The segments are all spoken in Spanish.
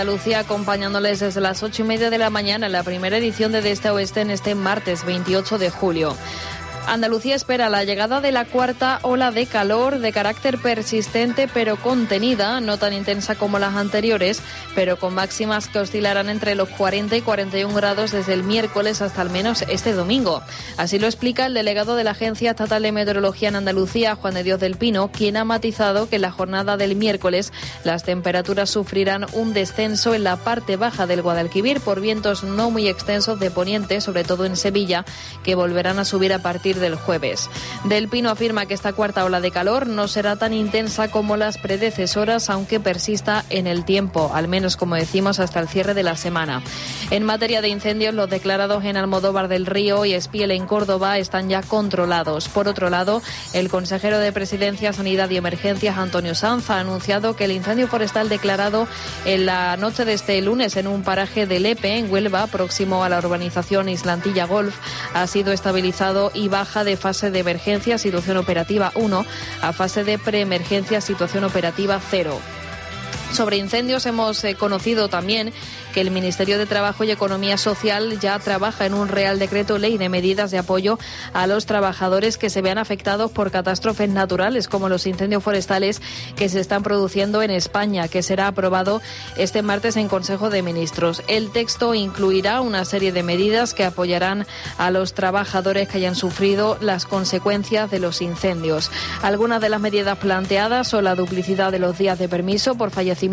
Andalucía acompañándoles desde las 8:30 de la mañana en la primera edición de Este a Oeste en este martes 28 de julio. Andalucía espera la llegada de la cuarta ola de calor de carácter persistente pero contenida, no tan intensa como las anteriores, pero con máximas que oscilarán entre los 40 y 41 grados desde el miércoles hasta al menos este domingo. Así lo explica el delegado de la Agencia Estatal de Meteorología en Andalucía, Juan de Dios del Pino, quien ha matizado que en la jornada del miércoles las temperaturas sufrirán un descenso en la parte baja del Guadalquivir por vientos no muy extensos de poniente, sobre todo en Sevilla, que volverán a subir a partir del jueves. Del Pino afirma que esta cuarta ola de calor no será tan intensa como las predecesoras, aunque persista en el tiempo, al menos, como decimos, hasta el cierre de la semana. En materia de incendios, los declarados en Almodóvar del Río y Espiel en Córdoba están ya controlados. Por otro lado, el consejero de Presidencia, Sanidad y Emergencias, Antonio Sanz, ha anunciado que el incendio forestal declarado en la noche de este lunes en un paraje de Lepe, en Huelva, próximo a la urbanización Islantilla Golf, ha sido estabilizado y baja de fase de emergencia, situación operativa 1, a fase de preemergencia, situación operativa 0. Sobre incendios hemos conocido también que el Ministerio de Trabajo y Economía Social ya trabaja en un Real Decreto Ley de medidas de apoyo a los trabajadores que se vean afectados por catástrofes naturales como los incendios forestales que se están produciendo en España, que será aprobado este martes en Consejo de Ministros. El texto incluirá una serie de medidas que apoyarán a los trabajadores que hayan sufrido las consecuencias de los incendios. Algunas de las medidas planteadas son la duplicidad de los días de permiso por fallecimiento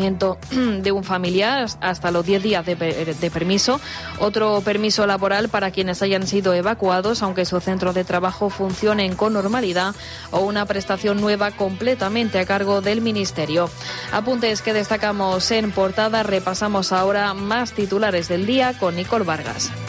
de un familiar hasta los 10 días de permiso, otro permiso laboral para quienes hayan sido evacuados aunque sus centros de trabajo funcionen con normalidad, o una prestación nueva completamente a cargo del Ministerio. Apuntes que destacamos en portada. Repasamos ahora más titulares del día con Nicole Vargas.